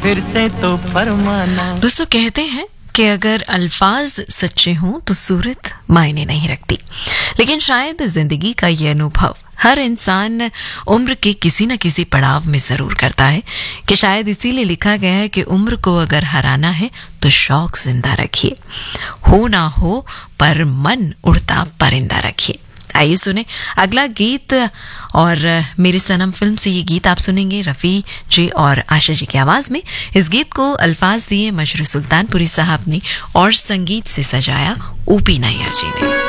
फिर से तो फरमाना। दोस्तों कहते हैं कि अगर अल्फाज सच्चे हों तो सूरत मायने नहीं रखती, लेकिन शायद जिंदगी का ये अनुभव हर इंसान उम्र के किसी न किसी पड़ाव में जरूर करता है कि शायद इसीलिए लिखा गया है कि उम्र को अगर हराना है तो शौक जिंदा रखिए, हो ना हो पर मन उड़ता परिंदा रखिए। आइए सुने अगला गीत, और मेरे सनम फिल्म से ये गीत आप सुनेंगे रफ़ी जी और आशा जी की आवाज में। इस गीत को अल्फाज दिए मशहूर सुल्तानपुरी साहब ने और संगीत से सजाया ओपी नैयर जी ने।